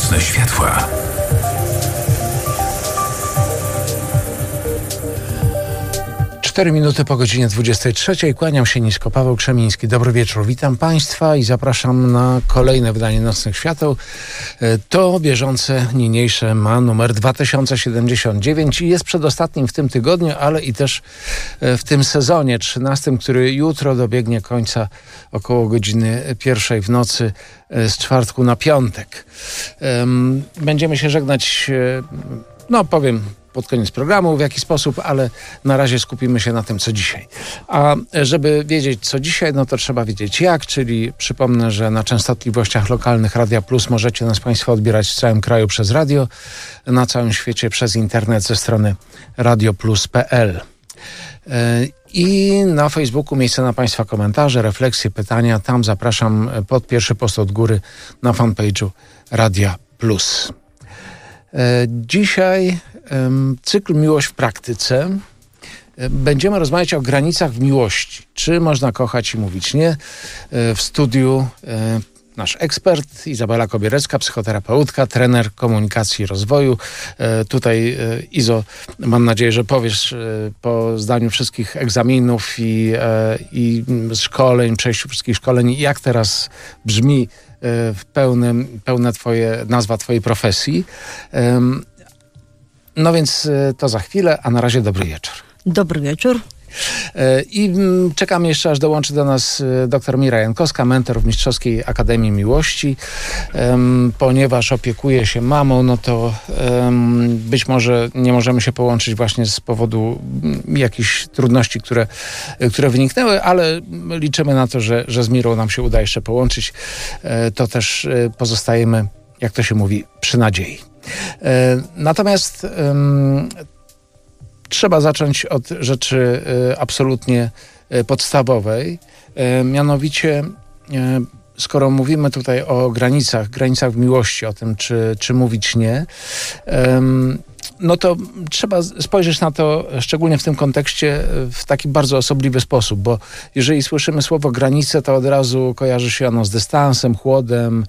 Nocne światła. Cztery minuty po godzinie 23. Kłaniam się nisko, Paweł Krzemiński. Dobry wieczór, witam Państwa i zapraszam na kolejne wydanie Nocnych Świateł. To bieżące, niniejsze ma numer 2079 i jest przedostatnim w tym tygodniu, ale i też w tym sezonie 13, który jutro dobiegnie końca około godziny 1 w nocy z czwartku na piątek. Będziemy się żegnać, powiem pod koniec programu w jaki sposób, ale na razie skupimy się na tym, co dzisiaj. A żeby wiedzieć, co dzisiaj, to trzeba wiedzieć jak, czyli przypomnę, że na częstotliwościach lokalnych Radia Plus możecie nas Państwo odbierać w całym kraju przez radio, na całym świecie przez internet ze strony radioplus.pl. I na Facebooku miejsce na Państwa komentarze, refleksje, pytania. Tam zapraszam pod pierwszy post od góry na fanpage'u Radia Plus. Dzisiaj cykl Miłość w praktyce. Będziemy rozmawiać o granicach w miłości. Czy można kochać i mówić nie? W studiu nasz ekspert Izabela Kobierecka, psychoterapeutka, trener komunikacji i rozwoju. Tutaj Izo, mam nadzieję, że powiesz po zdaniu wszystkich egzaminów i szkoleń, przejściu wszystkich szkoleń, jak teraz brzmi pełna nazwa twojej profesji. No więc to za chwilę, a na razie dobry wieczór. Dobry wieczór. I czekam jeszcze, aż dołączy do nas dr Mira Jankowska, mentor w Mistrzowskiej Akademii Miłości. Ponieważ opiekuje się mamą, to być może nie możemy się połączyć właśnie z powodu jakichś trudności, które wyniknęły, ale liczymy na to, że z Mirą nam się uda jeszcze połączyć. To też pozostajemy, jak to się mówi, przy nadziei. Natomiast trzeba zacząć od rzeczy absolutnie podstawowej. Mianowicie, skoro mówimy tutaj o granicach w miłości, o tym, czy mówić nie, to trzeba spojrzeć na to, szczególnie w tym kontekście, w taki bardzo osobliwy sposób, bo jeżeli słyszymy słowo granice, to od razu kojarzy się ono z dystansem, chłodem,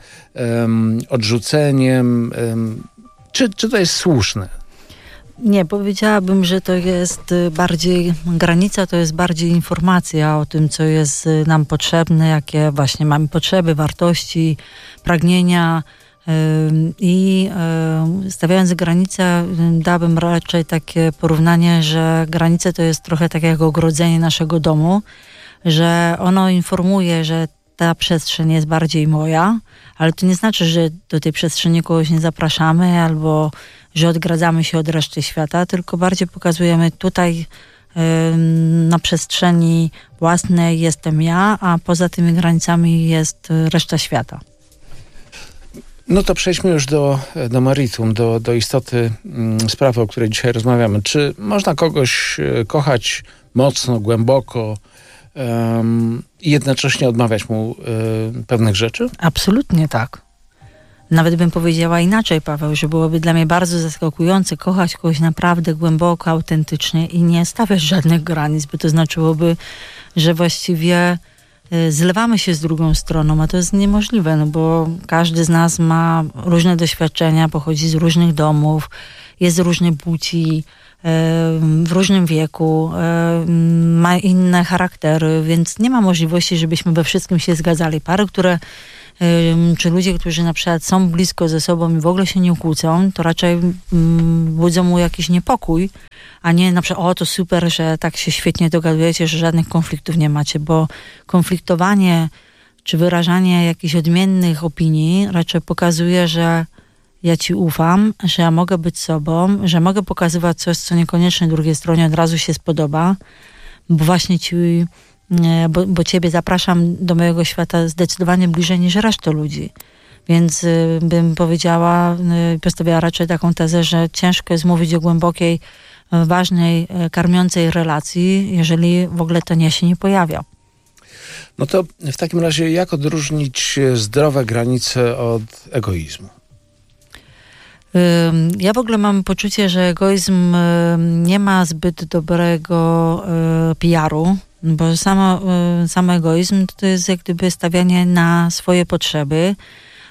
odrzuceniem. Czy to jest słuszne? Nie, powiedziałabym, że to jest bardziej, granica to jest bardziej informacja o tym, co jest nam potrzebne, jakie właśnie mamy potrzeby, wartości, pragnienia i stawiając granice, dałabym raczej takie porównanie, że granice to jest trochę tak jak ogrodzenie naszego domu, że ono informuje, że ta przestrzeń jest bardziej moja, ale to nie znaczy, że do tej przestrzeni kogoś nie zapraszamy albo że odgradzamy się od reszty świata, tylko bardziej pokazujemy tutaj na przestrzeni własnej jestem ja, a poza tymi granicami jest reszta świata. No to przejdźmy już do meritum, do istoty sprawy, o której dzisiaj rozmawiamy. Czy można kogoś kochać mocno, głęboko i jednocześnie odmawiać mu pewnych rzeczy? Absolutnie tak. Nawet bym powiedziała inaczej, Paweł, że byłoby dla mnie bardzo zaskakujące kochać kogoś naprawdę głęboko, autentycznie i nie stawiać żadnych granic, bo to znaczyłoby, że właściwie zlewamy się z drugą stroną, a to jest niemożliwe, bo każdy z nas ma różne doświadczenia, pochodzi z różnych domów, jest z różnej płci, w różnym wieku, ma inne charaktery, więc nie ma możliwości, żebyśmy we wszystkim się zgadzali. Pary, czy ludzie, którzy na przykład są blisko ze sobą i w ogóle się nie kłócą, to raczej budzą mu jakiś niepokój, a nie na przykład, to super, że tak się świetnie dogadujecie, że żadnych konfliktów nie macie, bo konfliktowanie czy wyrażanie jakichś odmiennych opinii raczej pokazuje, że ja ci ufam, że ja mogę być sobą, że mogę pokazywać coś, co niekoniecznie drugiej stronie od razu się spodoba, bo właśnie bo ciebie zapraszam do mojego świata zdecydowanie bliżej niż resztę ludzi. Więc bym powiedziała, postawiała raczej taką tezę, że ciężko jest mówić o głębokiej, ważnej, karmiącej relacji, jeżeli w ogóle to nie się nie pojawia. No to w takim razie jak odróżnić zdrowe granice od egoizmu? Ja w ogóle mam poczucie, że egoizm nie ma zbyt dobrego PR-u, bo sam egoizm to jest jak gdyby stawianie na swoje potrzeby,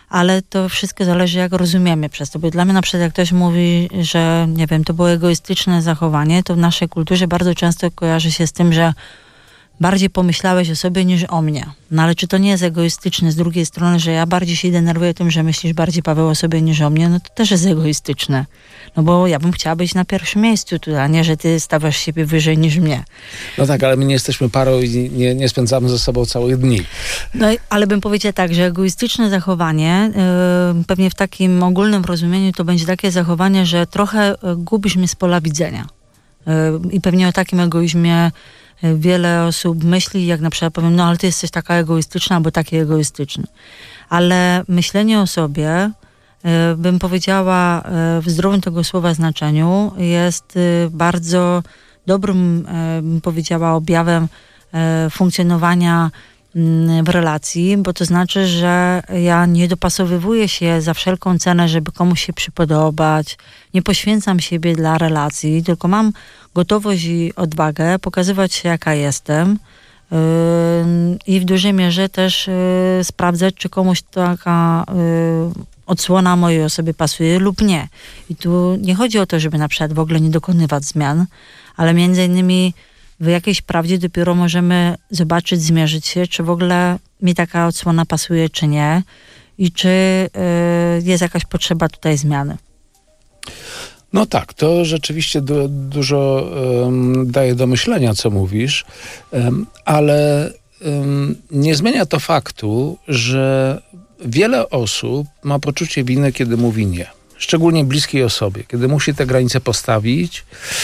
ale to wszystko zależy, jak rozumiemy przez to. Bo dla mnie na przykład, jak ktoś mówi, że nie wiem, to było egoistyczne zachowanie, to w naszej kulturze bardzo często kojarzy się z tym, że bardziej pomyślałeś o sobie niż o mnie. No ale czy to nie jest egoistyczne z drugiej strony, że ja bardziej się denerwuję tym, że myślisz bardziej, Paweł, o sobie niż o mnie, no to też jest egoistyczne. No bo ja bym chciała być na pierwszym miejscu tu, a nie, że ty stawiasz siebie wyżej niż mnie. No tak, ale my nie jesteśmy parą i nie spędzamy ze sobą całych dni. No ale bym powiedziała tak, że egoistyczne zachowanie, pewnie w takim ogólnym rozumieniu to będzie takie zachowanie, że trochę gubisz mnie z pola widzenia. I pewnie o takim egoizmie wiele osób myśli, jak na przykład powiem, no ale ty jesteś taka egoistyczna albo taki egoistyczny. Ale myślenie o sobie, bym powiedziała w zdrowym tego słowa znaczeniu, jest bardzo dobrym, bym powiedziała, objawem funkcjonowania w relacji, bo to znaczy, że ja nie dopasowywuję się za wszelką cenę, żeby komuś się przypodobać, nie poświęcam siebie dla relacji, tylko mam gotowość i odwagę pokazywać się, jaka jestem i w dużej mierze też sprawdzać, czy komuś taka odsłona mojej osoby pasuje lub nie. I tu nie chodzi o to, żeby na przykład w ogóle nie dokonywać zmian, ale między innymi w jakiejś prawdzie dopiero możemy zobaczyć, zmierzyć się, czy w ogóle mi taka odsłona pasuje, czy nie i czy jest jakaś potrzeba tutaj zmiany. No tak, to rzeczywiście dużo daje do myślenia, co mówisz, ale nie zmienia to faktu, że wiele osób ma poczucie winy, kiedy mówi nie. Szczególnie bliskiej osobie, kiedy musi te granice postawić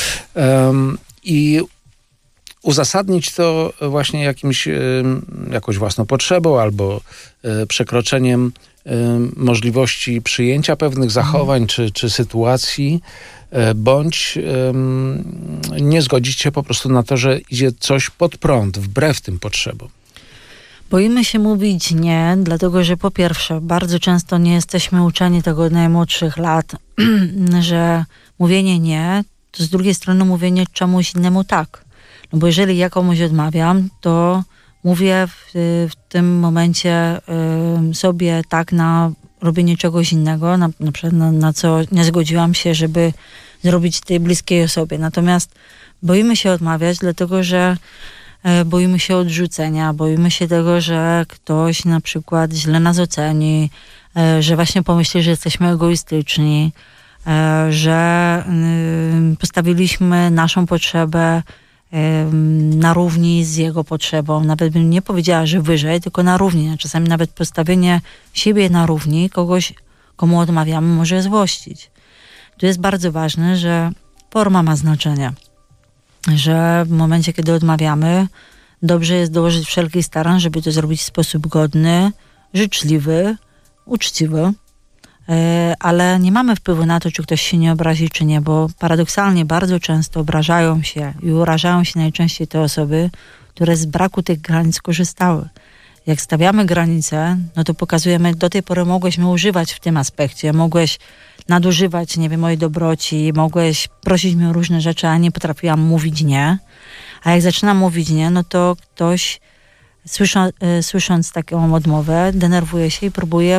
i uzasadnić to właśnie jakąś własną potrzebą albo przekroczeniem możliwości przyjęcia pewnych zachowań czy sytuacji, bądź nie zgodzić się po prostu na to, że idzie coś pod prąd, wbrew tym potrzebom. Boimy się mówić nie, dlatego że po pierwsze, bardzo często nie jesteśmy uczeni tego od najmłodszych lat, że mówienie nie, to z drugiej strony mówienie czemuś innemu tak. No bo jeżeli ja komuś odmawiam, to mówię w tym momencie sobie tak na robienie czegoś innego, na przykład na co nie zgodziłam się, żeby zrobić tej bliskiej osobie. Natomiast boimy się odmawiać, dlatego że boimy się odrzucenia, boimy się tego, że ktoś na przykład źle nas oceni, że właśnie pomyśli, że jesteśmy egoistyczni, że postawiliśmy naszą potrzebę na równi z jego potrzebą. Nawet bym nie powiedziała, że wyżej, tylko na równi. Czasami nawet postawienie siebie na równi kogoś, komu odmawiamy, może złościć. Tu jest bardzo ważne, że forma ma znaczenie. Że w momencie, kiedy odmawiamy, dobrze jest dołożyć wszelkich starań, żeby to zrobić w sposób godny, życzliwy, uczciwy. Ale nie mamy wpływu na to, czy ktoś się nie obrazi, czy nie, bo paradoksalnie bardzo często obrażają się i urażają się najczęściej te osoby, które z braku tych granic korzystały. Jak stawiamy granice, no to pokazujemy, do tej pory mogłeś mnie używać w tym aspekcie, mogłeś nadużywać, nie wiem, mojej dobroci, mogłeś prosić mnie o różne rzeczy, a nie potrafiłam mówić nie. A jak zaczynam mówić nie, no to ktoś słysząc taką odmowę, denerwuje się i próbuje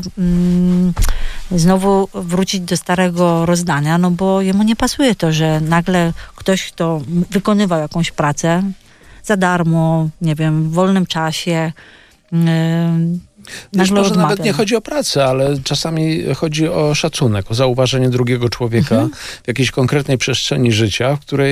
znowu wrócić do starego rozdania, no bo jemu nie pasuje to, że nagle ktoś, kto wykonywał jakąś pracę za darmo, nie wiem, w wolnym czasie, może nawet nie chodzi o pracę, ale czasami chodzi o szacunek, o zauważenie drugiego człowieka w jakiejś konkretnej przestrzeni życia, w której